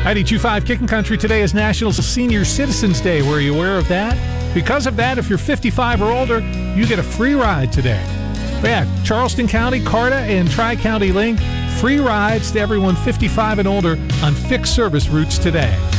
92.5 Kickin' Country. Today is National Senior Citizens Day. Were you aware of that? Because of that, if you're 55 or older, you get a free ride today. But yeah, Charleston County, Carta, and Tri-County Link, free rides to everyone 55 and older on fixed service routes today.